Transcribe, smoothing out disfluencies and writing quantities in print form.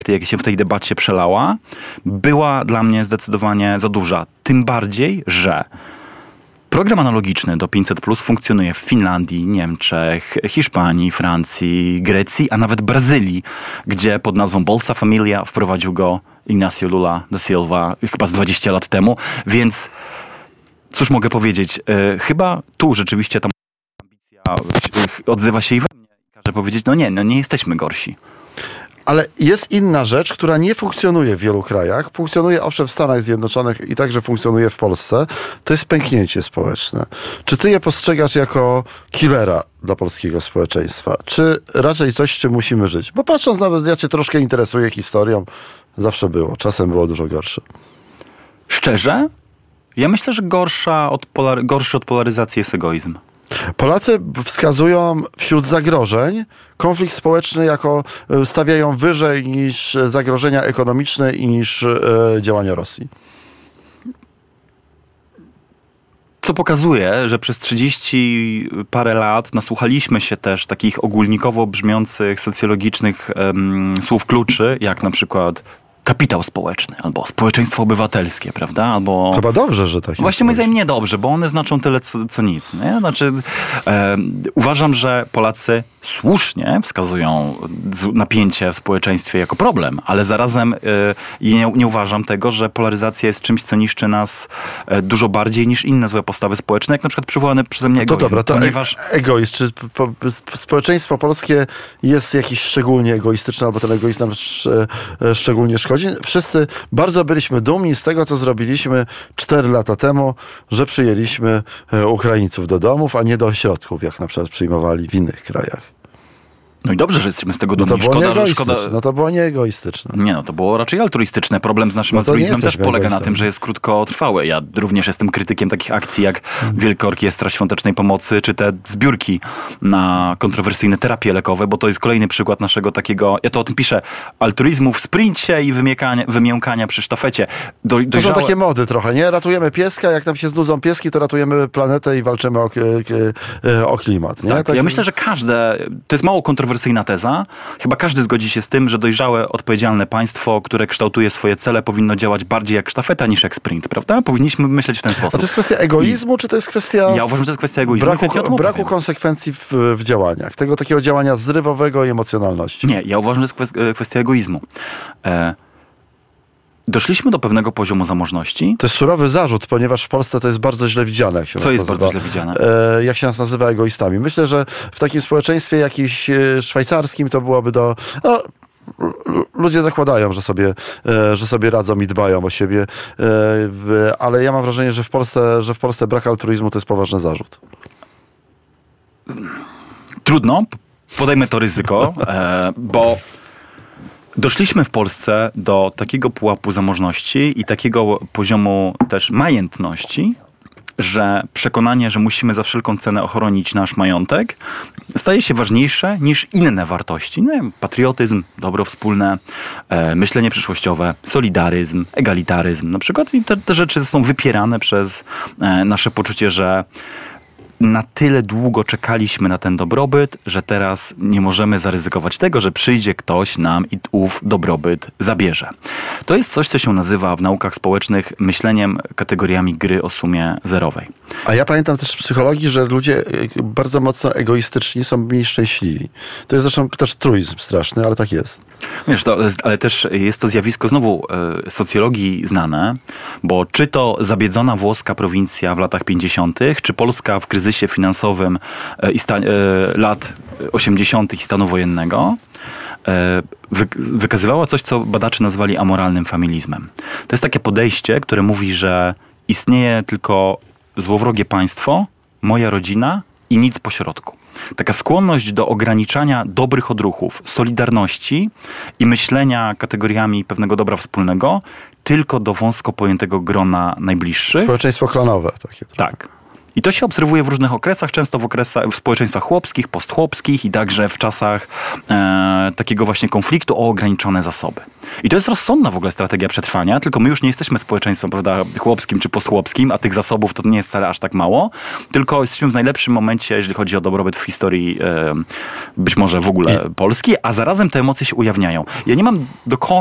jak się w tej debacie przelała, była dla mnie zdecydowanie za duża. Tym bardziej, że program analogiczny do 500+ funkcjonuje w Finlandii, Niemczech, Hiszpanii, Francji, Grecji, a nawet Brazylii, gdzie pod nazwą Bolsa Familia wprowadził go Inácio Lula da Silva chyba z 20 lat temu. Więc cóż mogę powiedzieć? Chyba tu rzeczywiście ta ambicja odzywa się i we mnie. Każe powiedzieć, nie jesteśmy gorsi. Ale jest inna rzecz, która nie funkcjonuje w wielu krajach. Funkcjonuje owszem w Stanach Zjednoczonych i także funkcjonuje w Polsce. To jest pęknięcie społeczne. Czy ty je postrzegasz jako killera dla polskiego społeczeństwa? Czy raczej coś, z czym musimy żyć? Bo patrząc nawet, ja cię troszkę interesuję historią. Zawsze było. Czasem było dużo gorsze. Szczerze? Ja myślę, że gorszy od polaryzacji jest egoizm. Polacy wskazują wśród zagrożeń konflikt społeczny stawiają wyżej niż zagrożenia ekonomiczne i niż działania Rosji. Co pokazuje, że przez 30 parę lat nasłuchaliśmy się też takich ogólnikowo brzmiących socjologicznych słów kluczy, jak na przykład kapitał społeczny, albo społeczeństwo obywatelskie, prawda? Albo... Chyba dobrze, że tak jest. Właściwie moim zdaniem niedobrze, bo one znaczą tyle, co nic. Nie? Znaczy, uważam, że Polacy słusznie wskazują napięcie w społeczeństwie jako problem, ale zarazem nie uważam tego, że polaryzacja jest czymś, co niszczy nas dużo bardziej niż inne złe postawy społeczne, jak na przykład przywołany przeze mnie egoizm. To dobra, to ponieważ... egoizm. Czy społeczeństwo polskie jest jakieś szczególnie egoistyczne, albo ten egoizm nam szczególnie szkodzi? Wszyscy bardzo byliśmy dumni z tego, co zrobiliśmy 4 lata temu, że przyjęliśmy Ukraińców do domów, a nie do ośrodków, jak na przykład przyjmowali w innych krajach. No i dobrze, że jesteśmy z tego dumni. No to było nieegoistyczne. No to było nieegoistyczne. Nie, to było raczej altruistyczne. Problem z naszym altruizmem też polega na tym, że jest krótkotrwały. Ja również jestem krytykiem takich akcji jak Wielka Orkiestra Świątecznej Pomocy, czy te zbiórki na kontrowersyjne terapie lekowe, bo to jest kolejny przykład naszego takiego, ja to o tym piszę, altruizmu w sprincie i wymiękania przy sztafecie. To są takie mody trochę, nie? Ratujemy pieska, jak nam się znudzą pieski, to ratujemy planetę i walczymy o klimat. Nie? Tak, ja myślę, że to jest mało kontrowersyjna teza. Chyba każdy zgodzi się z tym, że dojrzałe, odpowiedzialne państwo, które kształtuje swoje cele, powinno działać bardziej jak sztafeta niż jak sprint, prawda? Powinniśmy myśleć w ten sposób. A to jest kwestia egoizmu, czy to jest kwestia... Ja uważam, że to jest kwestia egoizmu. Braku konsekwencji w działaniach. Tego takiego działania zrywowego i emocjonalności. Nie, ja uważam, że to jest kwestia egoizmu. Doszliśmy do pewnego poziomu zamożności. To jest surowy zarzut, ponieważ w Polsce to jest bardzo źle widziane. Jak się Co jest bardzo źle widziane? Jak się nas nazywa egoistami. Myślę, że w takim społeczeństwie jakimś szwajcarskim to byłoby ludzie zakładają, że sobie radzą i dbają o siebie, ale ja mam wrażenie, że w Polsce brak altruizmu to jest poważny zarzut. Trudno, podejmę to ryzyko, bo doszliśmy w Polsce do takiego pułapu zamożności i takiego poziomu też majętności, że przekonanie, że musimy za wszelką cenę ochronić nasz majątek, staje się ważniejsze niż inne wartości. Patriotyzm, dobro wspólne, myślenie przyszłościowe, solidaryzm, egalitaryzm na przykład. I te rzeczy są wypierane przez nasze poczucie, że na tyle długo czekaliśmy na ten dobrobyt, że teraz nie możemy zaryzykować tego, że przyjdzie ktoś nam i ów dobrobyt zabierze. To jest coś, co się nazywa w naukach społecznych myśleniem kategoriami gry o sumie zerowej. A ja pamiętam też z psychologii, że ludzie bardzo mocno egoistyczni są mniej szczęśliwi. To jest zresztą też truizm straszny, ale tak jest. Wiesz, ale też jest to zjawisko znowu socjologii znane, bo czy to zabiedzona włoska prowincja w latach 50., czy Polska w kryzysie finansowym lat 80. i stanu wojennego, wykazywała coś, co badacze nazwali amoralnym familizmem. To jest takie podejście, które mówi, że istnieje tylko złowrogie państwo, moja rodzina i nic pośrodku. Taka skłonność do ograniczania dobrych odruchów, solidarności i myślenia kategoriami pewnego dobra wspólnego tylko do wąsko pojętego grona najbliższych. Społeczeństwo klanowe. Takie. Tak. I to się obserwuje w różnych okresach, często w społeczeństwach chłopskich, postchłopskich i także w czasach takiego właśnie konfliktu o ograniczone zasoby. I to jest rozsądna w ogóle strategia przetrwania, tylko my już nie jesteśmy społeczeństwem, prawda, chłopskim czy postchłopskim, a tych zasobów to nie jest wcale aż tak mało, tylko jesteśmy w najlepszym momencie, jeżeli chodzi o dobrobyt w historii być może w ogóle Polski, a zarazem te emocje się ujawniają. Ja nie mam do końca